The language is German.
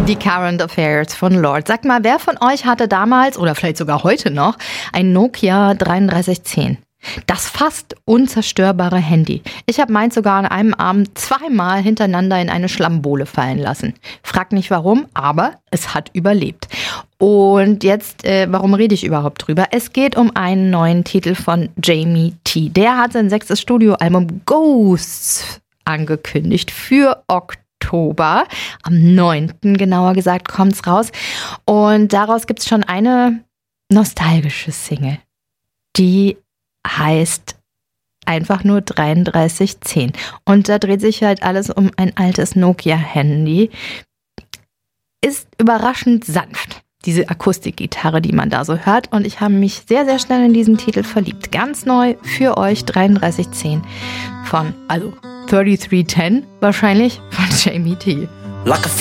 Die Current Affairs von Lorde. Sag mal, wer von euch hatte damals oder vielleicht sogar heute noch ein Nokia 3310? Das fast unzerstörbare Handy. Ich habe meins sogar an einem Abend 2-mal hintereinander in eine Schlammbohle fallen lassen. Frag nicht warum, aber es hat überlebt. Und jetzt, warum rede ich überhaupt drüber? Es geht um einen neuen Titel von Jamie T. Der hat sein 6. Studioalbum Ghosts angekündigt für Oktober. Am 9. genauer gesagt kommt's raus. Und daraus gibt's schon eine nostalgische Single. Die heißt einfach nur 3310. Und da dreht sich halt alles um ein altes Nokia-Handy. Ist überraschend sanft, diese Akustikgitarre, die man da so hört. Und ich habe mich sehr, sehr schnell in diesen Titel verliebt. Ganz neu für euch 3310 von, also 3310 wahrscheinlich, von Jamie T.